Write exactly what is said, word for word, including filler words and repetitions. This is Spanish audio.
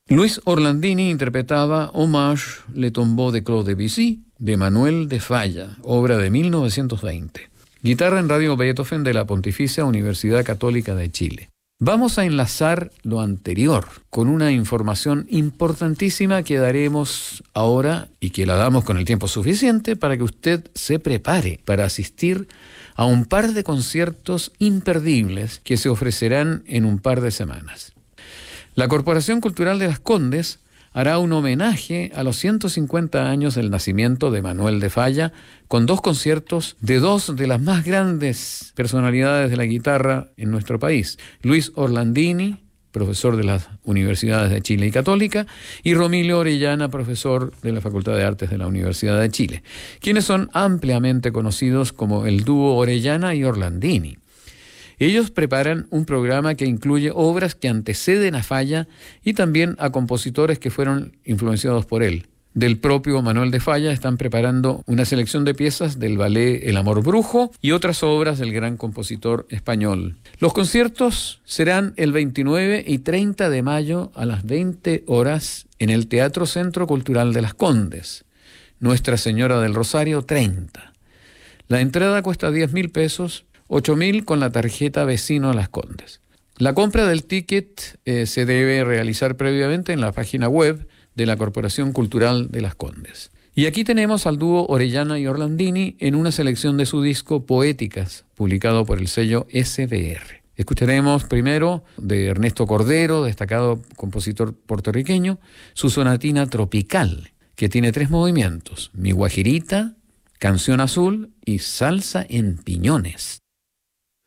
Luis Orlandini interpretaba Hommage le tombeau de Claude Debussy de Manuel de Falla, obra de mil novecientos veinte. Guitarra en Radio Beethoven de la Pontificia Universidad Católica de Chile. Vamos a enlazar lo anterior con una información importantísima que daremos ahora y que la damos con el tiempo suficiente para que usted se prepare para asistir a un par de conciertos imperdibles que se ofrecerán en un par de semanas. La Corporación Cultural de Las Condes hará un homenaje a los ciento cincuenta años del nacimiento de Manuel de Falla con dos conciertos de dos de las más grandes personalidades de la guitarra en nuestro país. Luis Orlandini, profesor de las universidades de Chile y Católica, y Romilio Orellana, profesor de la Facultad de Artes de la Universidad de Chile, quienes son ampliamente conocidos como el dúo Orellana y Orlandini. Ellos preparan un programa que incluye obras que anteceden a Falla y también a compositores que fueron influenciados por él. Del propio Manuel de Falla están preparando una selección de piezas del ballet El Amor Brujo y otras obras del gran compositor español. Los conciertos serán el veintinueve y treinta de mayo a las veinte horas en el Teatro Centro Cultural de Las Condes. Nuestra Señora del Rosario, treinta. La entrada cuesta diez mil pesos, ocho mil con la tarjeta Vecino Las Condes. La compra del ticket eh, se debe realizar previamente en la página web de la Corporación Cultural de Las Condes. Y aquí tenemos al dúo Orellana y Orlandini en una selección de su disco Poéticas, publicado por el sello S B R. Escucharemos primero de Ernesto Cordero, destacado compositor puertorriqueño, su sonatina Tropical, que tiene tres movimientos: Mi Guajirita, Canción Azul y Salsa en Piñones.